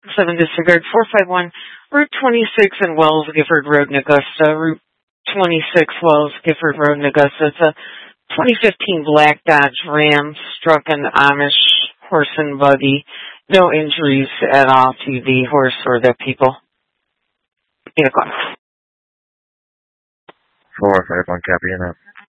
7 disregard 451, Route 26 in Wells, Gifford Road, in Augusta. Route 26, Wells, Gifford Road, in Augusta. It's a 2015 black Dodge Ram struck an Amish horse and buggy. No injuries at all to the horse or the people. 8 o'clock. 451, copy in that.